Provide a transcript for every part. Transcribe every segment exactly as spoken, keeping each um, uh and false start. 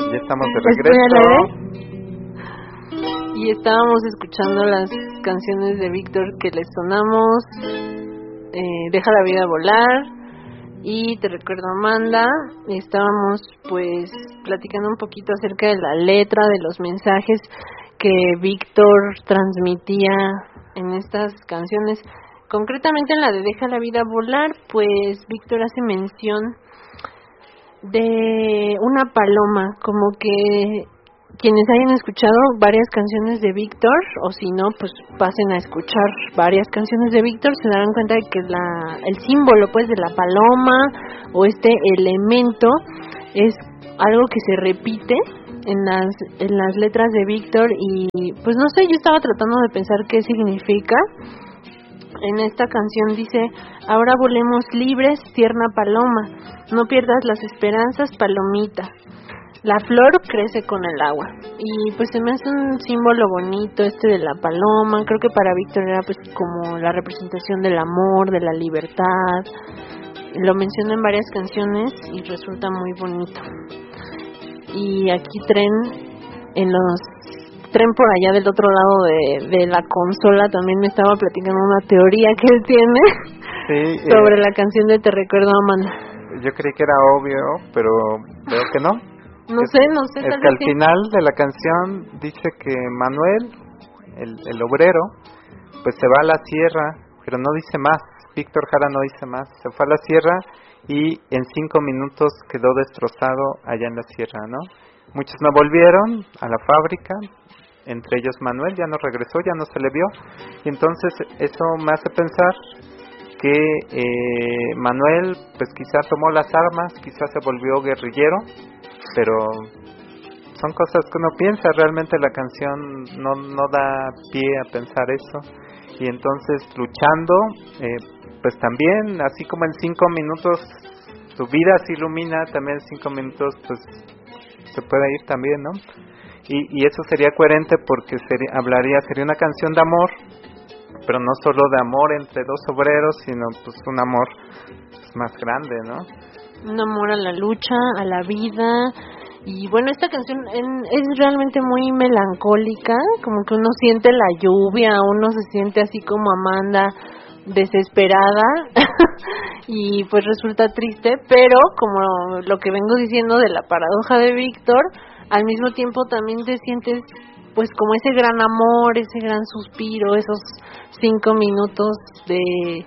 Ya estamos de regreso. Y estábamos escuchando las canciones de Víctor que les sonamos. Eh, Deja la vida volar y Te recuerdo Amanda. Y estábamos pues platicando un poquito acerca de la letra, de los mensajes que Víctor transmitía en estas canciones. Concretamente en la de Deja la vida volar, pues Víctor hace mención de una paloma, como que quienes hayan escuchado varias canciones de Víctor, o si no, pues pasen a escuchar varias canciones de Víctor, se darán cuenta de que la, el símbolo pues de la paloma o este elemento es algo que se repite en las en las letras de Víctor. Y pues no sé, yo estaba tratando de pensar qué significa. En esta canción dice: ahora volemos libres, tierna paloma, no pierdas las esperanzas, palomita, la flor crece con el agua. Y pues se me hace un símbolo bonito este de la paloma. Creo que para Víctor era pues como la representación del amor, de la libertad. Lo menciona en varias canciones y resulta muy bonito. Y aquí Tren, en los Tren por allá del otro lado de, de la consola, también me estaba platicando una teoría que él tiene sí, sobre eh, la canción de Te recuerdo Amanda. Yo creí que era obvio, pero veo que no. No es, sé, no sé. Es que al final de la canción dice que Manuel, el, el obrero, pues se va a la sierra, pero no dice más. Víctor Jara no dice más. Se fue a la sierra y en cinco minutos quedó destrozado allá en la sierra, ¿no? Muchos no volvieron a la fábrica, entre ellos Manuel, ya no regresó, ya no se le vio. Y entonces eso me hace pensar que eh, Manuel pues quizá tomó las armas, quizá se volvió guerrillero, pero son cosas que uno piensa. Realmente la canción no, no da pie a pensar eso. Y entonces luchando, eh, pues también, así como en cinco minutos tu vida se ilumina, también en cinco minutos pues se puede ir también, ¿no? Y, y eso sería coherente porque sería, hablaría, sería una canción de amor, pero no solo de amor entre dos obreros, sino pues un amor pues, más grande, ¿no? Un amor a la lucha, a la vida. Y bueno, esta canción en, es realmente muy melancólica, como que uno siente la lluvia, uno se siente así como Amanda, desesperada y pues resulta triste, pero como lo que vengo diciendo de la paradoja de Víctor, al mismo tiempo también te sientes pues como ese gran amor, ese gran suspiro, esos cinco minutos de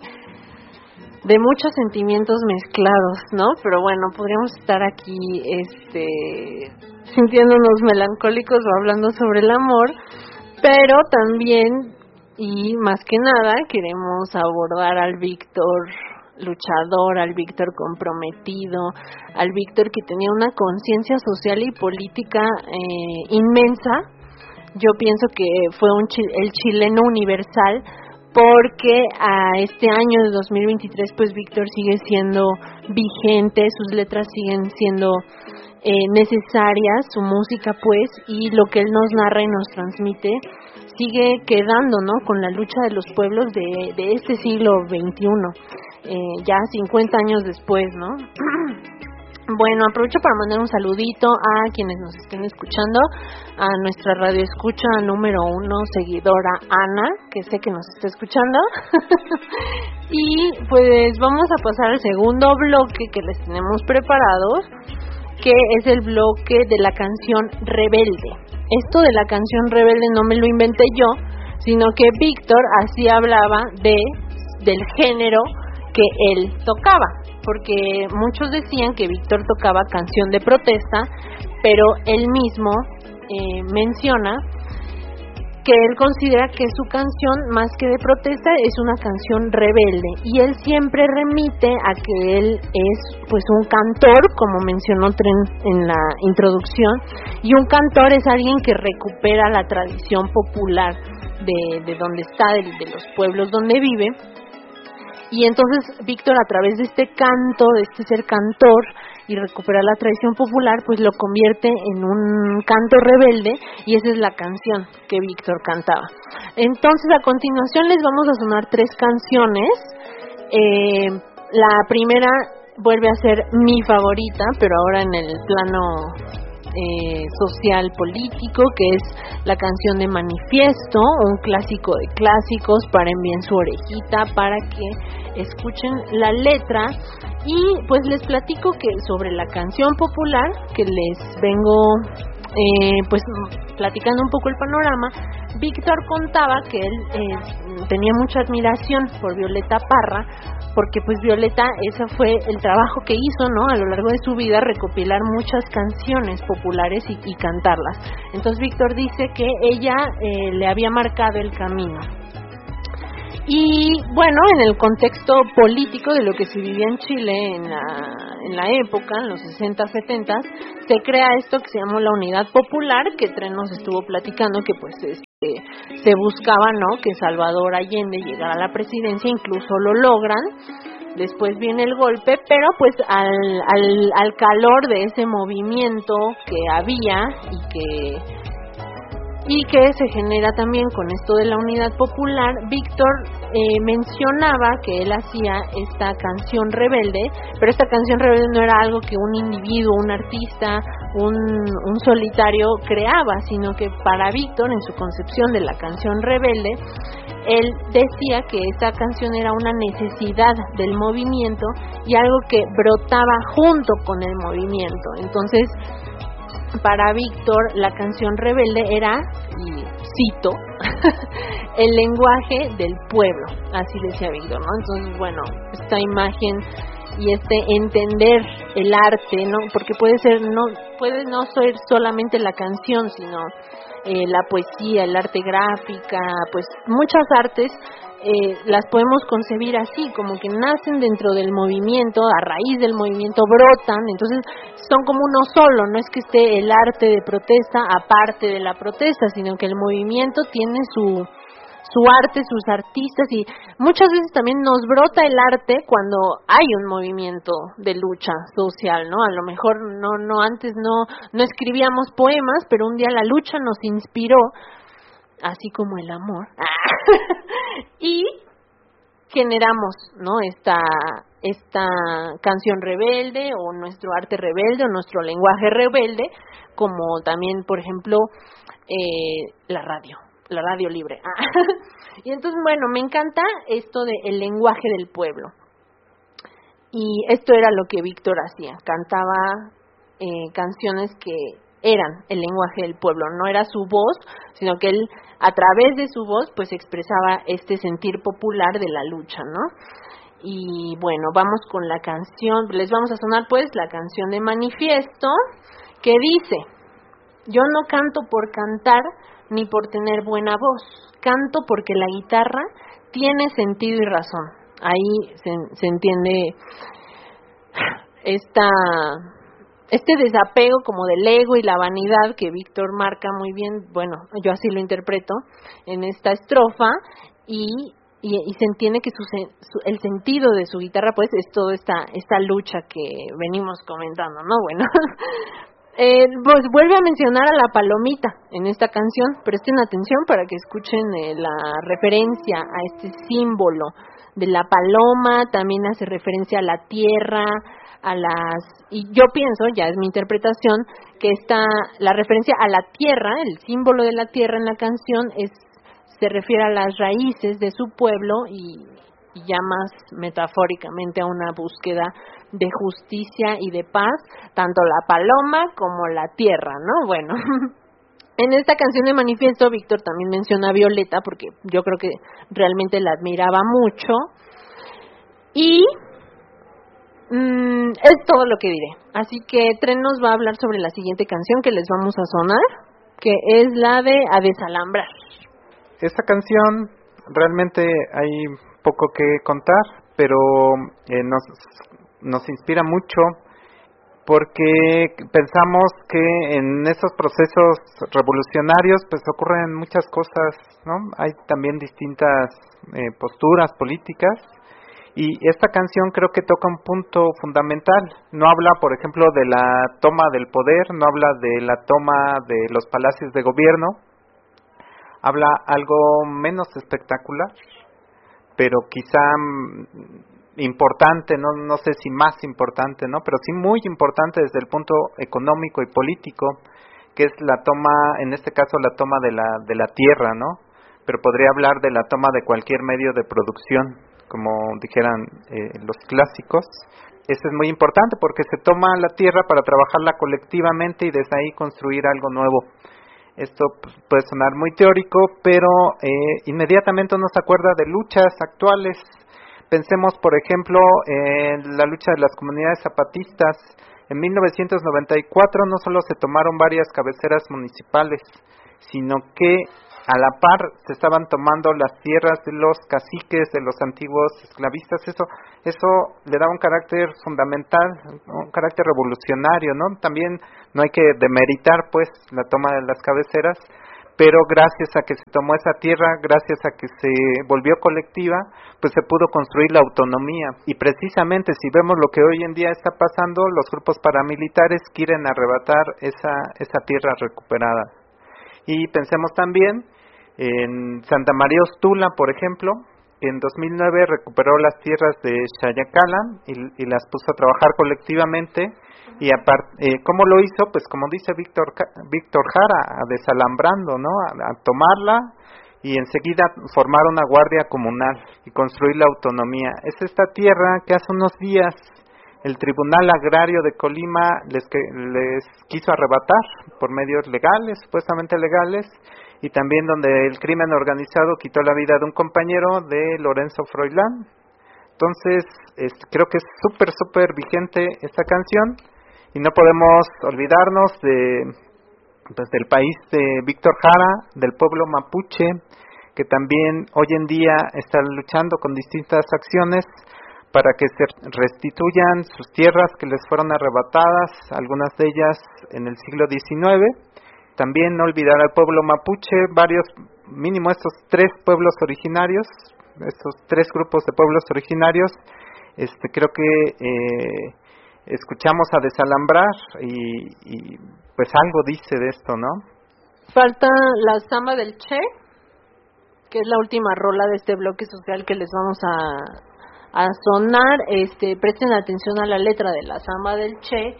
de muchos sentimientos mezclados, ¿no? Pero bueno, podríamos estar aquí este sintiéndonos melancólicos o hablando sobre el amor, pero también y más que nada queremos abordar al Víctor luchador, al Víctor comprometido, al Víctor que tenía una conciencia social y política eh, inmensa. Yo pienso que fue un chi- el chileno universal, porque a este año de dos mil veintitrés pues Víctor sigue siendo vigente, sus letras siguen siendo eh, necesarias, su música pues, y lo que él nos narra y nos transmite sigue quedando, ¿no? Con la lucha de los pueblos de, de este siglo veintiuno, eh, ya cincuenta años después, ¿no? Bueno, aprovecho para mandar un saludito a quienes nos estén escuchando, a nuestra radio escucha número uno, seguidora Ana, que sé que nos está escuchando. Y pues vamos a pasar al segundo bloque que les tenemos preparados, que es el bloque de la canción Rebelde. Esto de la canción Rebelde no me lo inventé yo, sino que Víctor así hablaba de del género que él tocaba, porque muchos decían que Víctor tocaba canción de protesta, pero él mismo eh, menciona que él considera que su canción, más que de protesta, es una canción rebelde, y él siempre remite a que él es pues un cantor, como mencionó Tren en la introducción, y un cantor es alguien que recupera la tradición popular de, de donde está, de, de los pueblos donde vive. Y entonces Víctor, a través de este canto, de este ser cantor y recuperar la tradición popular, pues lo convierte en un canto rebelde, y esa es la canción que Víctor cantaba. Entonces, a continuación les vamos a sonar tres canciones. Eh, la primera vuelve a ser mi favorita, pero ahora en el plano eh, social político, que es la canción de Manifiesto, un clásico de clásicos. Paren bien su orejita para que escuchen la letra. Y pues les platico que sobre la canción popular, que les vengo eh, pues platicando un poco el panorama. Víctor contaba que él eh, tenía mucha admiración por Violeta Parra, porque pues Violeta, ese fue el trabajo que hizo, ¿no? A lo largo de su vida, recopilar muchas canciones populares y, y cantarlas. Entonces Víctor dice que ella eh, le había marcado el camino. Y bueno, en el contexto político de lo que se vivía en Chile en la, en la época, en los sesenta, setenta, se crea esto que se llamó la Unidad Popular, que Tren nos estuvo platicando, que pues este, se buscaba, ¿no?, que Salvador Allende llegara a la presidencia, incluso lo logran. Después viene el golpe, pero pues al, al, al calor de ese movimiento que había y que... y que se genera también con esto de la Unidad Popular, Víctor eh, mencionaba que él hacía esta canción rebelde, pero esta canción rebelde no era algo que un individuo, un artista, un, un solitario creaba, sino que para Víctor, en su concepción de la canción rebelde, él decía que esta canción era una necesidad del movimiento y algo que brotaba junto con el movimiento. Entonces, para Víctor, la canción rebelde era, y cito, el lenguaje del pueblo, así decía Víctor, ¿no? Entonces, bueno, esta imagen y este entender el arte, ¿no? Porque puede ser, no, puede no ser solamente la canción, sino eh, la poesía, el arte gráfica, pues muchas artes eh, las podemos concebir así, como que nacen dentro del movimiento, a raíz del movimiento brotan, entonces son como uno solo, no es que esté el arte de protesta aparte de la protesta, sino que el movimiento tiene su su arte, sus artistas, y muchas veces también nos brota el arte cuando hay un movimiento de lucha social, ¿no? A lo mejor no no antes no no escribíamos poemas, pero un día la lucha nos inspiró, así como el amor, y generamos, ¿no?, esta esta canción rebelde, o nuestro arte rebelde, o nuestro lenguaje rebelde, como también, por ejemplo, eh, la radio, la radio libre. Y entonces, bueno, me encanta esto de el lenguaje del pueblo. Y esto era lo que Víctor hacía, cantaba eh, canciones que eran el lenguaje del pueblo, no era su voz, sino que él, a través de su voz, pues expresaba este sentir popular de la lucha, ¿no? Y bueno, vamos con la canción, les vamos a sonar pues la canción de Manifiesto, que dice: yo no canto por cantar, ni por tener buena voz, canto porque la guitarra tiene sentido y razón. Ahí se, se entiende esta... este desapego como del ego y la vanidad que Víctor marca muy bien, bueno, yo así lo interpreto en esta estrofa, y, y, y se entiende que su, su, el sentido de su guitarra pues es toda esta, esta lucha que venimos comentando, ¿no? Bueno, eh, pues vuelve a mencionar a la palomita en esta canción, presten atención para que escuchen eh, la referencia a este símbolo de la paloma, también hace referencia a la tierra, a las, y yo pienso, ya es mi interpretación, que esta, la referencia a la tierra, el símbolo de la tierra en la canción es, se refiere a las raíces de su pueblo, y, y ya más metafóricamente a una búsqueda de justicia y de paz, tanto la paloma como la tierra, ¿no? Bueno, en esta canción de Manifiesto, Víctor también menciona a Violeta, porque yo creo que realmente la admiraba mucho, y Mm, es todo lo que diré. Así que Tren nos va a hablar sobre la siguiente canción que les vamos a sonar, que es la de A Desalambrar. Esta canción realmente hay poco que contar, pero eh, nos, nos inspira mucho porque pensamos que en esos procesos revolucionarios pues ocurren muchas cosas, ¿no? Hay también distintas eh, posturas políticas. Y esta canción creo que toca un punto fundamental. No habla, por ejemplo, de la toma del poder, no habla de la toma de los palacios de gobierno. Habla algo menos espectacular, pero quizá importante, no no sé si más importante, ¿no? Pero sí muy importante desde el punto económico y político, que es la toma, en este caso la toma de la de la tierra, ¿no? Pero podría hablar de la toma de cualquier medio de producción, como dijeran eh, los clásicos. Eso es muy importante porque se toma la tierra para trabajarla colectivamente y desde ahí construir algo nuevo. Esto pues, puede sonar muy teórico, pero eh, inmediatamente uno se acuerda de luchas actuales. Pensemos, por ejemplo, en la lucha de las comunidades zapatistas. En mil novecientos noventa y cuatro no solo se tomaron varias cabeceras municipales, sino que a la par se estaban tomando las tierras de los caciques, de los antiguos esclavistas. Eso eso le da un carácter fundamental, un carácter revolucionario, ¿no? También no hay que demeritar, pues, la toma de las cabeceras, pero gracias a que se tomó esa tierra, gracias a que se volvió colectiva, pues se pudo construir la autonomía. Y precisamente si vemos lo que hoy en día está pasando, los grupos paramilitares quieren arrebatar esa esa tierra recuperada. Y pensemos también en Santa María Ostula, por ejemplo, que en dos mil nueve recuperó las tierras de Xayacala y, y las puso a trabajar colectivamente. Y aparte, eh, ¿cómo lo hizo? Pues como dice Víctor Víctor Jara, desalambrando, ¿no? A, a tomarla y enseguida formar una guardia comunal y construir la autonomía. Es esta tierra que hace unos días el Tribunal Agrario de Colima les, que, les quiso arrebatar por medios legales, supuestamente legales, y también donde el crimen organizado quitó la vida de un compañero de Lorenzo Froilán. Entonces, es, creo que es súper, súper vigente esta canción, y no podemos olvidarnos de pues, del país de Víctor Jara, del pueblo mapuche, que también hoy en día está luchando con distintas acciones para que se restituyan sus tierras que les fueron arrebatadas, algunas de ellas en el siglo diecinueve. También no olvidar al pueblo mapuche, varios, mínimo estos tres pueblos originarios, estos tres grupos de pueblos originarios, este creo que eh, escuchamos a Desalambrar y, y pues algo dice de esto, ¿no? Falta la Samba del Che, que es la última rola de este bloque social que les vamos a a sonar. Este, presten atención a la letra de la Samba del Che,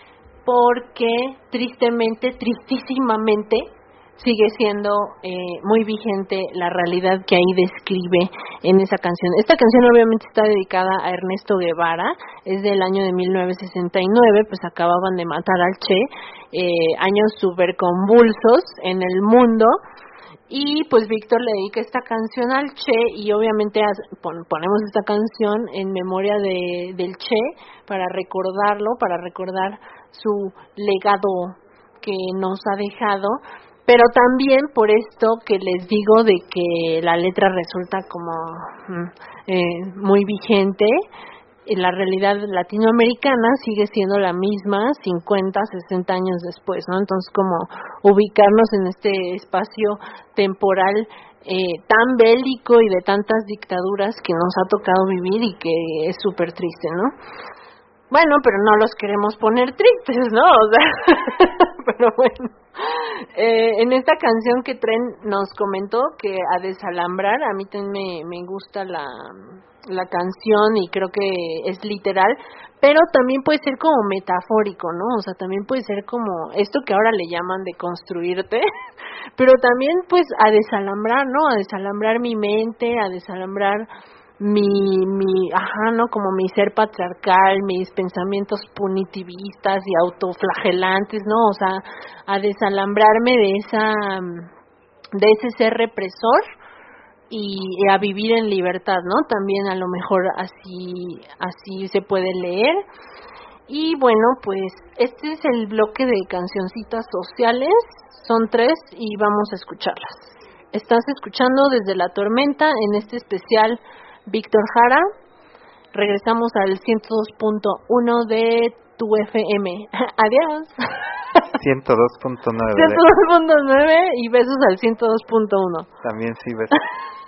porque tristemente, tristísimamente, sigue siendo eh, muy vigente la realidad que ahí describe en esa canción. Esta canción obviamente está dedicada a Ernesto Guevara, es del año de mil novecientos sesenta y nueve, pues acababan de matar al Che, eh, años súper convulsos en el mundo. Y pues Víctor le dedica esta canción al Che, y obviamente pon, ponemos esta canción en memoria de, del Che para recordarlo, para recordar su legado que nos ha dejado, pero también por esto que les digo de que la letra resulta como eh, muy vigente. La realidad latinoamericana sigue siendo la misma cincuenta, sesenta años después, ¿no? Entonces, como ubicarnos en este espacio temporal eh, tan bélico y de tantas dictaduras que nos ha tocado vivir y que es súper triste, ¿no? Bueno, pero no los queremos poner tristes, ¿no? O sea, pero bueno. Eh, en esta canción que Tren nos comentó, que a Desalambrar, a mí también me, me gusta la, la canción y creo que es literal, pero también puede ser como metafórico, ¿no? O sea, también puede ser como esto que ahora le llaman de construirte, pero también pues a desalambrar, ¿no? A desalambrar mi mente, a desalambrar mi, mi, ajá, ¿no? Como mi ser patriarcal, mis pensamientos punitivistas y autoflagelantes, ¿no? O sea, a desalambrarme de esa, de ese ser represor y a vivir en libertad, ¿no? También a lo mejor así, así se puede leer. Y bueno, pues este es el bloque de cancioncitas sociales, son tres y vamos a escucharlas. Estás escuchando Desde la Tormenta en este especial Víctor Jara. Regresamos al ciento dos punto uno de tu F M. Adiós. ciento dos punto nueve. ciento dos punto nueve y besos al ciento dos punto uno. También sí, besos.